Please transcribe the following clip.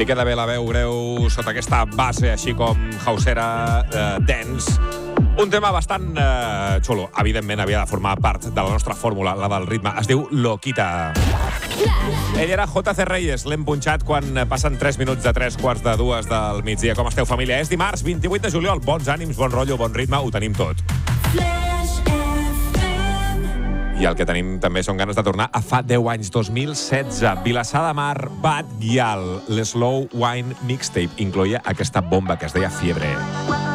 Li queda bé la veu greu sota aquesta base, així com hausera, dance. Un tema bastant xulo. Evidentment, havia de formar part de la nostra fórmula, la del ritme. Es diu Loquita. Ell era JC Reyes. L'hem punxat quan passen 3 minuts de 3:45 del migdia. Com esteu, família? És dimarts, 28 de juliol. Bons ànims, bon rotllo, bon ritme. Ho tenim tot. I el que tenim també són ganes de tornar a fa 10 anys, 2016. Vilassar de Mar, Bad Gyal, l'Slow Wine Mixtape incloïa aquesta bomba que es deia Fiebre.